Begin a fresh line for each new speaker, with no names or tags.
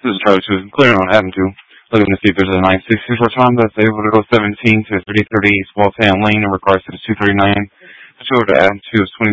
This is Charlie 2, clearing on Avenue 2. Looking to see if there's a 960 for time that's able to go 17 to 3030 East Waltham Lane in regards to the 239. The tour to Avenue 2 is 20.